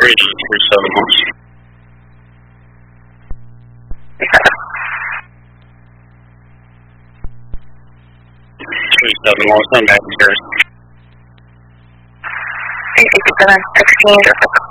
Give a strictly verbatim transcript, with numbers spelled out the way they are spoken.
three three seven one. three seven one, send back to yours. three sixty-seven, sixteen,